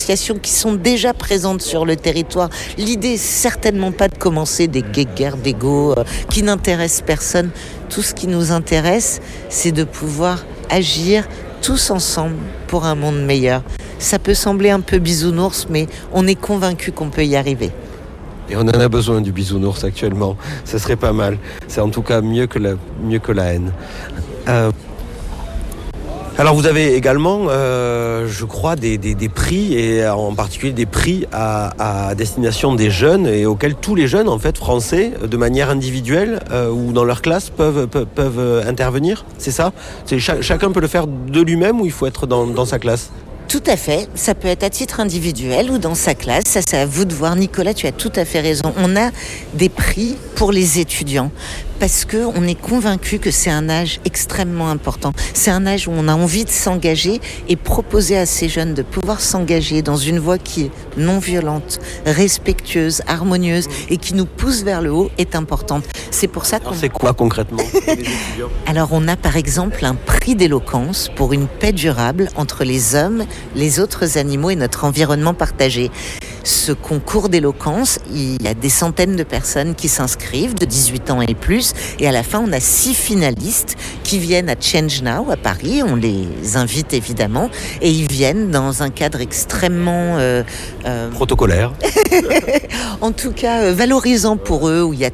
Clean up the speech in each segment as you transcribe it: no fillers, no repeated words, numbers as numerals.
associations qui sont déjà présentes sur le territoire. L'idée, certainement pas de commencer des guerres d'ego qui n'intéressent personne. Tout ce qui nous intéresse, c'est de pouvoir agir tous ensemble pour un monde meilleur. Ça peut sembler un peu bisounours, mais on est convaincu qu'on peut y arriver. Et on en a besoin du bisounours actuellement. Ça serait pas mal. C'est en tout cas mieux que la haine. Alors vous avez également, je crois, des prix, et en particulier des prix à destination des jeunes, et auxquels tous les jeunes en fait français, de manière individuelle ou dans leur classe, peuvent intervenir. C'est ça ? Chacun peut le faire de lui-même, ou il faut être dans sa classe ? Tout à fait, ça peut être à titre individuel ou dans sa classe, ça c'est à vous de voir. Nicolas, tu as tout à fait raison. On a des prix pour les étudiants parce qu'on est convaincu que c'est un âge extrêmement important. C'est un âge où on a envie de s'engager, et proposer à ces jeunes de pouvoir s'engager dans une voie qui est non violente, respectueuse, harmonieuse et qui nous pousse vers le haut est importante. C'est pour ça qu'on... Alors c'est quoi concrètement les étudiants ? Alors on a par exemple un prix d'éloquence pour une paix durable entre les hommes, les autres animaux et notre environnement partagé. Ce concours d'éloquence, il y a des centaines de personnes qui s'inscrivent, de 18 ans et plus, et à la fin on a 6 finalistes qui viennent à Change Now à Paris. On les invite évidemment, et ils viennent dans un cadre extrêmement protocolaire, en tout cas valorisant pour eux, où il y a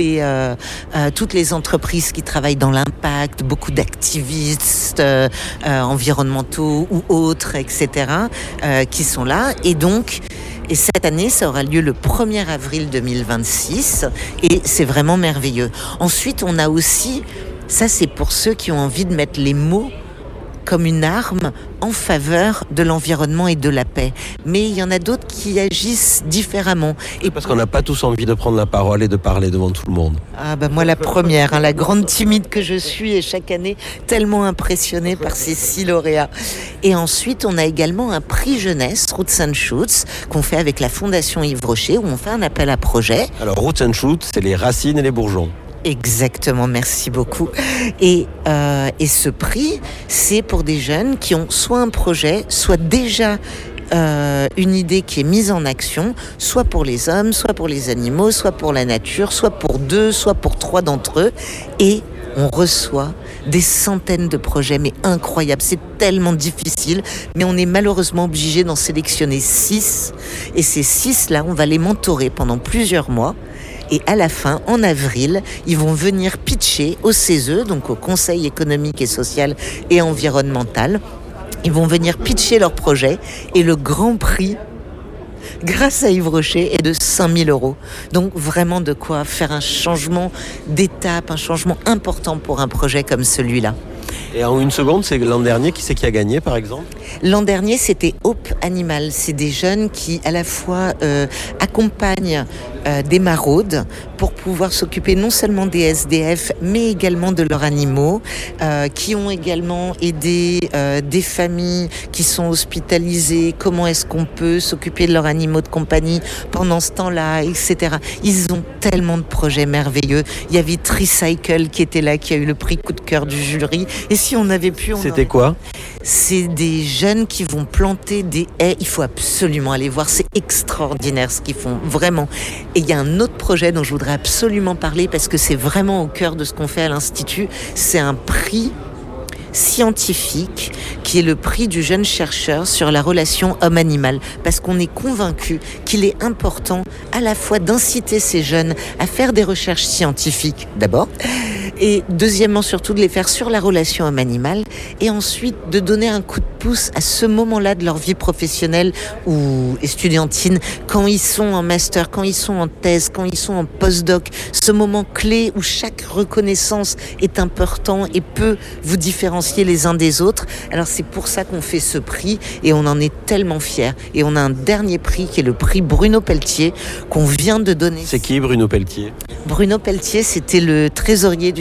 toutes les entreprises qui travaillent dans l'impact, beaucoup d'activistes environnementaux ou autres, etc., qui sont là. Et cette année, ça aura lieu le 1er avril 2026, et c'est vraiment merveilleux. Ensuite, on a aussi, ça c'est pour ceux qui ont envie de mettre les mots comme une arme en faveur de l'environnement et de la paix. Mais il y en a d'autres qui agissent différemment. Et parce qu'on n'a pas tous envie de prendre la parole et de parler devant tout le monde. Ah bah moi la première, la grande timide que je suis, et chaque année tellement impressionnée par ces 6 lauréats. Et ensuite, on a également un prix jeunesse, Roots and Shoots, qu'on fait avec la Fondation Yves Rocher, où on fait un appel à projet. Alors Roots and Shoots, c'est les racines et les bourgeons. Exactement, merci beaucoup. Et ce prix, c'est pour des jeunes qui ont soit un projet, soit déjà une idée qui est mise en action, soit pour les hommes, soit pour les animaux, soit pour la nature, soit pour 2, soit pour 3 d'entre eux. Et on reçoit des centaines de projets, mais incroyables. C'est tellement difficile, mais on est malheureusement obligé d'en sélectionner 6. Et ces 6-là, on va les mentorer pendant plusieurs mois. Et à la fin, en avril, ils vont venir pitcher au CESE, donc au Conseil économique et social et environnemental. Ils vont venir pitcher leur projet, et le grand prix, grâce à Yves Rocher, est de 5 000 €. Donc vraiment de quoi faire un changement d'étape, un changement important pour un projet comme celui-là. Et en une seconde, c'est l'an dernier, qui c'est qui a gagné par exemple ? L'an dernier, c'était Hope Animal. C'est des jeunes qui, à la fois, accompagnent des maraudes pour pouvoir s'occuper non seulement des SDF, mais également de leurs animaux, qui ont également aidé des familles qui sont hospitalisées. Comment est-ce qu'on peut s'occuper de leurs animaux de compagnie pendant ce temps-là, etc. Ils ont tellement de projets merveilleux. Il y avait Tricycle qui était là, qui a eu le prix coup de cœur du jury. Et si on avait pu... C'était quoi ? C'est des jeunes qui vont planter des haies. Il faut absolument aller voir, c'est extraordinaire ce qu'ils font, vraiment. Et il y a un autre projet dont je voudrais absolument parler, parce que c'est vraiment au cœur de ce qu'on fait à l'Institut. C'est un prix scientifique qui est le prix du jeune chercheur sur la relation homme-animal, parce qu'on est convaincu qu'il est important à la fois d'inciter ces jeunes à faire des recherches scientifiques d'abord, et deuxièmement surtout de les faire sur la relation homme-animal, et ensuite de donner un coup de pouce à ce moment-là de leur vie professionnelle ou estudiantine, quand ils sont en master, quand ils sont en thèse, quand ils sont en postdoc, ce moment clé où chaque reconnaissance est important et peut vous différencier les uns des autres. Alors c'est pour ça qu'on fait ce prix, et on en est tellement fiers. Et on a un dernier prix qui est le prix Bruno Pelletier qu'on vient de donner. C'est qui Bruno Pelletier ? Bruno Pelletier, c'était le trésorier du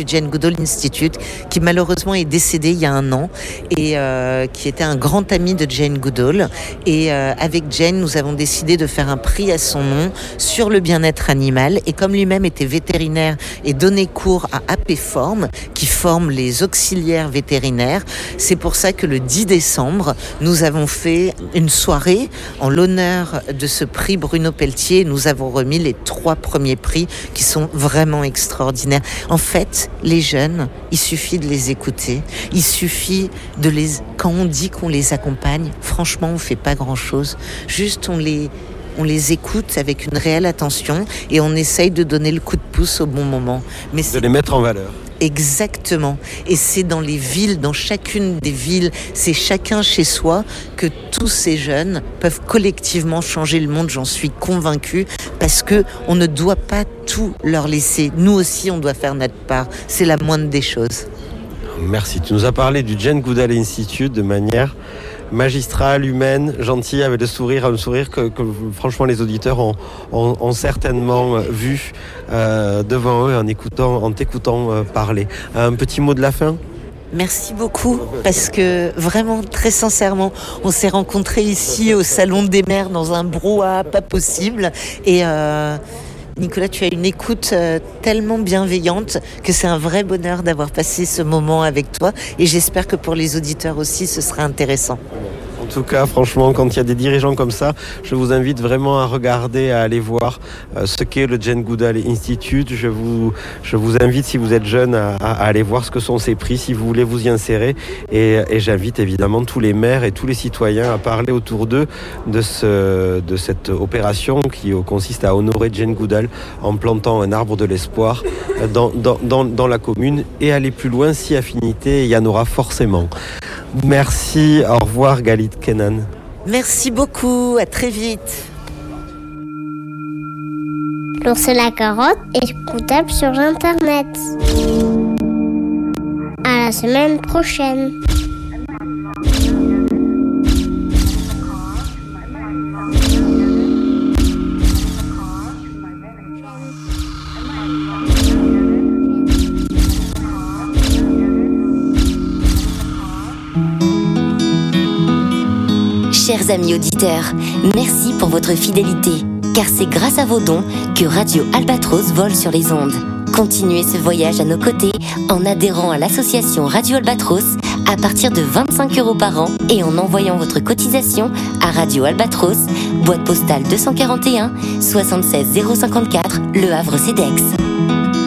Jane Goodall Institute, qui malheureusement est décédé il y a 1 an et qui était un grand ami de Jane Goodall. Et avec Jane, nous avons décidé de faire un prix à son nom sur le bien-être animal. Et comme lui-même était vétérinaire et donnait cours à APForm, qui forme les auxiliaires vétérinaires, c'est pour ça que le 10 décembre, nous avons fait une soirée en l'honneur de ce prix Bruno Pelletier. Nous avons remis les 3 premiers prix qui sont vraiment extraordinaires. En fait, les jeunes, il suffit de les écouter. Il suffit de les... Quand on dit qu'on les accompagne, franchement, on fait pas grand-chose. Juste, on les écoute avec une réelle attention et on essaye de donner le coup de pouce au bon moment. Mais de les mettre en valeur. Exactement. Et c'est dans les villes, dans chacune des villes, c'est chacun chez soi que tous ces jeunes peuvent collectivement changer le monde, j'en suis convaincue, parce que on ne doit pas tout leur laisser. Nous aussi, on doit faire notre part. C'est la moindre des choses. Merci. Tu nous as parlé du Jane Goodall Institute de manière magistrale, humaine, gentille, avec un sourire que franchement les auditeurs ont certainement vu devant eux en t'écoutant parler. Un petit mot de la fin ? Merci beaucoup, parce que vraiment, très sincèrement, on s'est rencontrés ici au Salon des Mères dans un brouhaha pas possible et Nicolas, tu as une écoute tellement bienveillante que c'est un vrai bonheur d'avoir passé ce moment avec toi et j'espère que pour les auditeurs aussi, ce sera intéressant. En tout cas, franchement, quand il y a des dirigeants comme ça, je vous invite vraiment à regarder, à aller voir ce qu'est le Jane Goodall Institute. Je vous invite, si vous êtes jeune, à aller voir ce que sont ces prix, si vous voulez vous y insérer. Et j'invite évidemment tous les maires et tous les citoyens à parler autour d'eux de cette opération qui consiste à honorer Jane Goodall en plantant un arbre de l'espoir dans la commune et aller plus loin si affinité il y en aura forcément. Merci, au revoir Galit Kenan. Merci beaucoup, à très vite. L'ours et la carotte est écoutable sur Internet. À la semaine prochaine. Chers amis auditeurs, merci pour votre fidélité, car c'est grâce à vos dons que Radio Albatros vole sur les ondes. Continuez ce voyage à nos côtés en adhérant à l'association Radio Albatros à partir de 25 € par an et en envoyant votre cotisation à Radio Albatros, boîte postale 241 76 054, Le Havre CEDEX.